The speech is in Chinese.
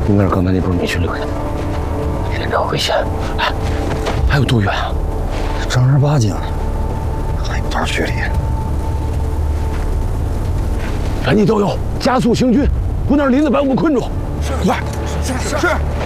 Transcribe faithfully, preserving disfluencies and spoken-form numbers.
你们刚才那波你去留下，连着危险。哎，还有多远啊？ 正儿八经还有段距离。 人家都有，加速行军，不能林子把我们困住。 是，快！是是是。